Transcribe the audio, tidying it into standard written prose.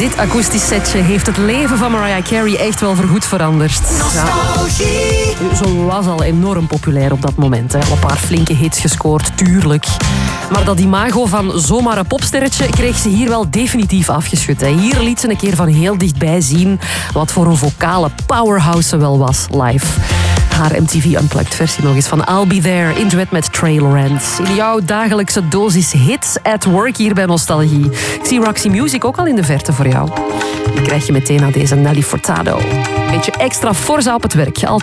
Dit akoestisch setje heeft het leven van Mariah Carey echt wel voorgoed veranderd. Nostalgie. Ja, ze was al enorm populair op dat moment. Al een paar flinke hits gescoord, tuurlijk. Maar dat imago van zomaar een popsterretje kreeg ze hier wel definitief afgeschud. Hier liet ze een keer van heel dichtbij zien wat voor een vocale powerhouse ze wel was live. Haar MTV Unplugged versie nog eens van I'll Be There in duet met Trey Lorentz. In jouw dagelijkse dosis hits at work hier bij Nostalgie. Ik zie Roxy Music ook al in de verte voor jou. Die krijg je meteen aan deze Nelly Furtado. Beetje extra forza op het werk.